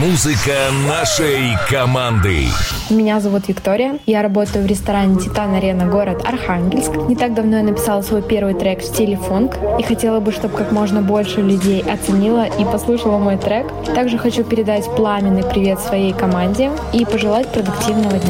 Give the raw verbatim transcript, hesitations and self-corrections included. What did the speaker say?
Музыка нашей команды. Меня зовут Виктория. Я работаю в ресторане «Титан Арена», город Архангельск. Не так давно я написала свой первый трек в стиле фонк и хотела бы, чтобы как можно больше людей оценило и послушало мой трек. Также хочу передать пламенный привет своей команде и пожелать продуктивного дня.